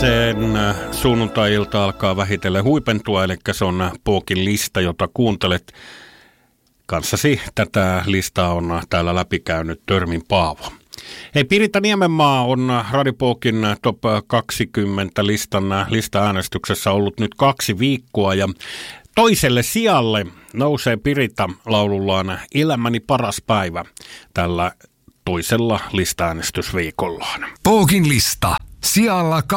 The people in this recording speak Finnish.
Sen sunnuntai-ilta alkaa vähitellen huipentua, eli se on Pookin lista, jota kuuntelet. Kanssasi tätä listaa on täällä läpikäynyt Törmin Paavo. Hei, Pirita Niemenmaa on Radio Pookin Top 20 lista-äänestyksessä ollut nyt 2 viikkoa ja toiselle sijalle nousee Pirita laulullaan Elämäni paras päivä tällä toisella lista-äänestysviikollaan. Pookin lista sijalla